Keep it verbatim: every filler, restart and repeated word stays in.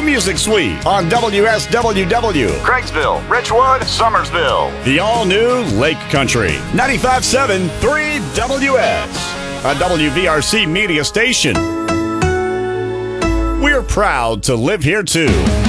Music Suite on W S W W, Craigsville, Richwood, Summersville. The all-new Lake Country, ninety-five point seven three W S, a W V R C media station. We're proud to live here, too.